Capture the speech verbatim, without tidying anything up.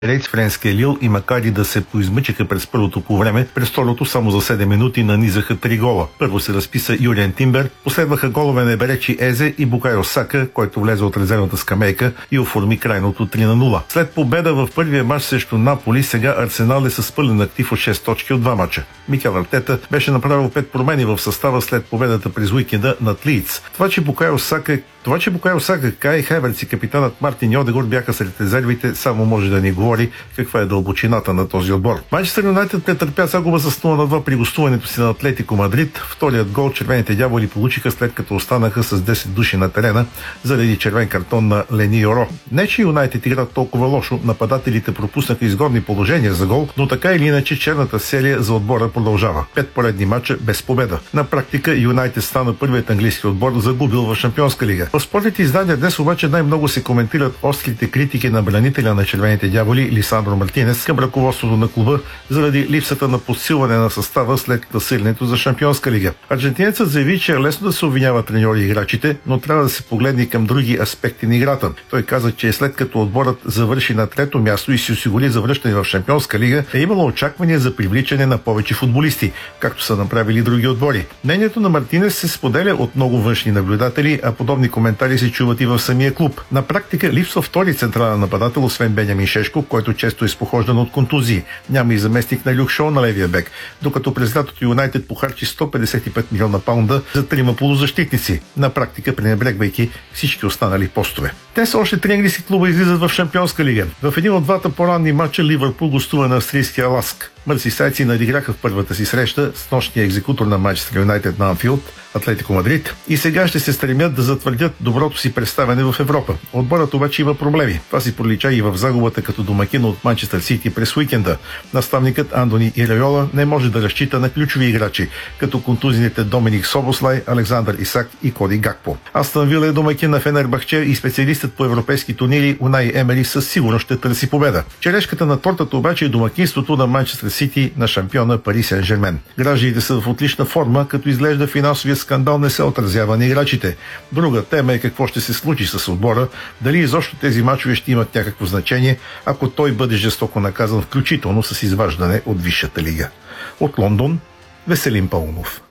Рейц френския Лил и макар и да се поизмъчиха през първото по време, през второто само за седем минути нанизаха три гола. Първо се разписа Юриан Тимбер, последваха голове на Беречи Езе и Букайо Сака, който влезе от резервната скамейка и оформи крайното три на нула. След победа в първия мач срещу Наполи, сега Арсенал е с пълен актив от шест точки от два мача. Микел Артета беше направил пет промени в състава след победата през уикенда над Лийдс. Това, че Букайо Сака Това, че Букайо Сака, Кай Хаверц и капитанът Мартин Йодегорд бяха сред резервите, само може да ни говори каква е дълбочината на този отбор. Манчестър Юнайтед претърпя загуба с нула на два при гостуването си на Атлетико Мадрид. Вторият гол червените дяволи получиха след като останаха с десет души на терена заради червен картон на Лени Йоро. Не, че Юнайтед играят толкова лошо, нападателите пропуснаха изгодни положения за гол, но така или иначе черната серия за отбора продължава. Пет поредни мача без победа. На практика Юнайтед стана първият английски отбор, загубил в Шампионска лига. В спортните издания днес обаче най-много се коментират острите критики на бранителя на червените дяволи Лисандро Мартинес към ръководството на клуба заради липсата на подсилване на състава след класирането за Шампионска лига. Аржентинецът заяви, че е лесно да се обвинява треньори и играчите, но трябва да се погледне към други аспекти на играта. Той каза, че след като отборът завърши на трето място и се осигури за връщане в Шампионска лига, е имало очаквания за привличане на повече футболисти, както са направили други отбори. Мнението на Мартинес се споделя от много външни наблюдатели, а подобни коментари се чуват и в самия клуб. На практика липсва втори централен нападател, освен Бенямин Шешко, който често е изпохождан от контузии. Няма и заместник на Люк Шоу на левия бек, докато през лятото Юнайтед похарчи сто петдесет и пет милиона паунда за трима полузащитници, на практика пренебрегвайки всички останали постове. Те са още три английски клуба излизат в Шампионска лига. В един от двата по-ранни матча Ливърпул гостува на австрийския Ласк. Мърсисайдци надиграха в първата си среща с нощния екзекутор на Манчестър Юнайтед на Анфилд, Атлетико Мадрид, и сега ще се стремят да затвърдят доброто си представяне в Европа. Отборът обаче има проблеми. Това си пролича и в загубата като домакин от Манчестър Сити през уикенда. Наставникът Андони Ирайола не може да разчита на ключови играчи, като контузините Доминик Собослай, Александър Исак и Коди Гакпо. Астън Вила е домакин на Фенербахче и специалистът по европейски турнири Унай Емери със сигурност ще търси победа. Черешката на тортата обаче е домакинството на Манчестър Сити на шампиона Пари Сен-Жермен. Гражданите са в отлична форма, като изглежда финансовия скандал не се отразява на играчите. Друга тема е какво ще се случи с отбора, дали изобщо тези мачове ще имат някакво значение, ако той бъде жестоко наказан, включително с изваждане от Висшата лига. От Лондон, Веселин Паунов.